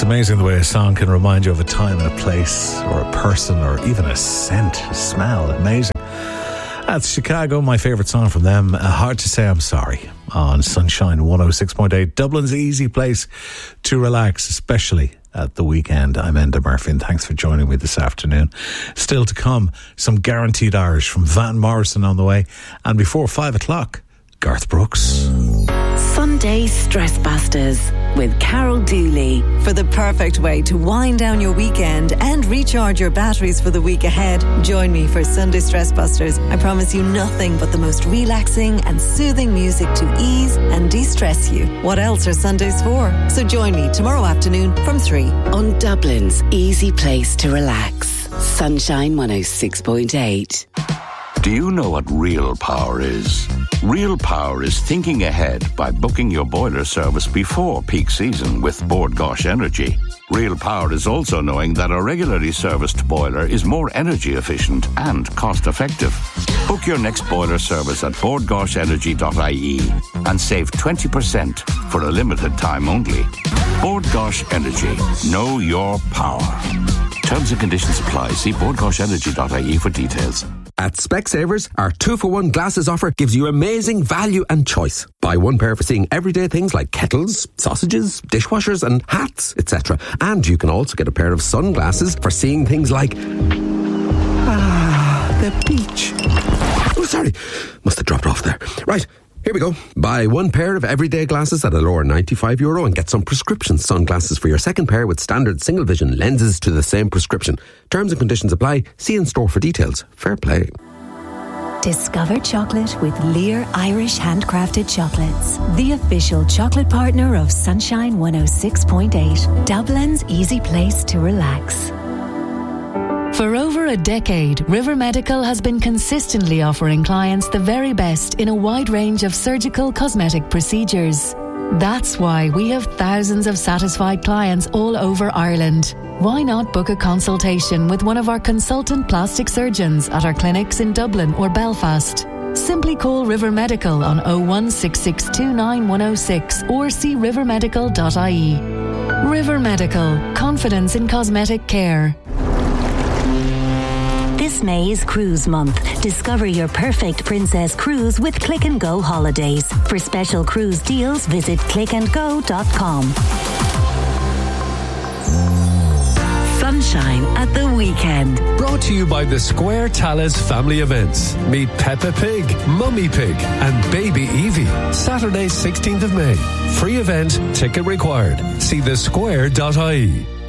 amazing the way a song can remind you of a time and a place, or a person, or even a scent, a smell. Amazing. That's Chicago, my favourite song from them. Hard to Say I'm Sorry on Sunshine 106.8. Dublin's easy place to relax, especially at the weekend. I'm Enda Murphy, and thanks for joining me this afternoon. Still to come, some Guaranteed Irish from Van Morrison on the way. And before 5 o'clock, Garth Brooks. Sunday Stress Busters with Carol Dooley. For the perfect way to wind down your weekend and recharge your batteries for the week ahead, join me for Sunday Stress Busters. I promise you nothing but the most relaxing and soothing music to ease and de-stress you. What else are Sundays for? So join me tomorrow afternoon from 3 on Dublin's easy place to relax. Sunshine 106.8. Do you know what real power is? Real power is thinking ahead by booking your boiler service before peak season with Bord Gáis Energy. Real power is also knowing that a regularly serviced boiler is more energy efficient and cost effective. Book your next boiler service at bordgaisenergy.ie and save 20% for a limited time only. Bord Gáis Energy. Know your power. Terms and conditions apply. See bordgaisenergy.ie for details. At Specsavers, our 2-for-1 glasses offer gives you amazing value and choice. Buy one pair for seeing everyday things like kettles, sausages, dishwashers and hats, etc. And you can also get a pair of sunglasses for seeing things like... the beach. Oh, sorry. Must have dropped off there. Right. Here we go. Buy one pair of everyday glasses at a lower €95 and get some prescription sunglasses for your second pair with standard single vision lenses to the same prescription. Terms and conditions apply. See in store for details. Fair play. Discover chocolate with Lear Irish Handcrafted Chocolates, the official chocolate partner of Sunshine 106.8, Dublin's easy place to relax. For over a decade, River Medical has been consistently offering clients the very best in a wide range of surgical cosmetic procedures. That's why we have thousands of satisfied clients all over Ireland. Why not book a consultation with one of our consultant plastic surgeons at our clinics in Dublin or Belfast? Simply call River Medical on 016629106 or see rivermedical.ie. River Medical. Confidence in cosmetic care. This May is Cruise Month. Discover your perfect princess cruise with Click and Go Holidays. For special cruise deals, visit clickandgo.com. Sunshine at the weekend. Brought to you by the Square Talis family events. Meet Peppa Pig, Mummy Pig and Baby Evie. Saturday 16th of May. Free event, ticket required. See thesquare.ie.